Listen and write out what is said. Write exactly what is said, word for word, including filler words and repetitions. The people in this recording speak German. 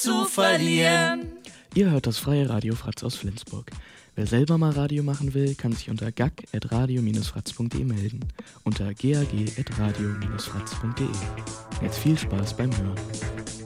zu verlieren. Ihr hört das freie Radio Fratz aus Flensburg. Wer selber mal Radio machen will, kann sich unter gag at radio dash fratz punkt de melden. Unter gag at radio dash fratz punkt de. Jetzt viel Spaß beim Hören.